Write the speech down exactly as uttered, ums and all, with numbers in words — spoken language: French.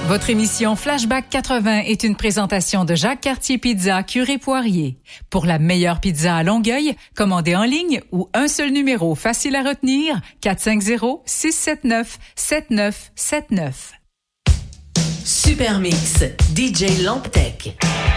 Votre émission Flashback quatre-vingts est une présentation de Jacques Cartier Pizza, Curé Poirier. Pour la meilleure pizza à Longueuil, commandez en ligne ou un seul numéro facile à retenir, quatre cinq zéro, six sept neuf, sept neuf sept neuf. Super Mix, D J Lamptech.